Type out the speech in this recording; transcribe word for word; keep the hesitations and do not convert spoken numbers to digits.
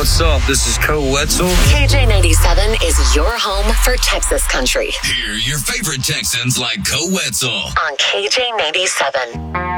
What's up? This is Co Wetzel. K J ninety-seven is your home for Texas country. Hear your favorite Texans like Co Wetzel on K J ninety-seven.